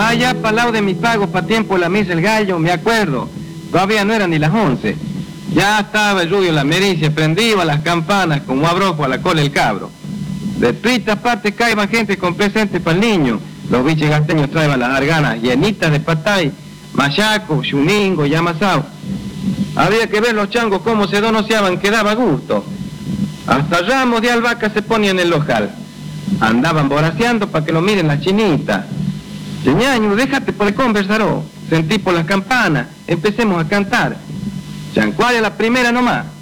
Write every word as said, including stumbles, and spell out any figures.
Allá para el lado de mi pago, pa' tiempo la misa el gallo, me acuerdo. Todavía no eran ni las once. Ya estaba el rubio en la mericia, prendido a las campanas como abrojo a la cola el cabro. De tuitas partes caían gente con presentes para el niño. Los biches gasteños traían las arganas llenitas de patay, machaco, chuningo y amasao. Había que ver los changos cómo se donoseaban, que daba gusto. Hasta ramos de albahaca se ponían en el ojal. Andaban voraceando para que lo miren las chinitas. Señaño, déjate por conversar, oh. Sentí por las campanas, empecemos a cantar. Chancuaya la primera nomás.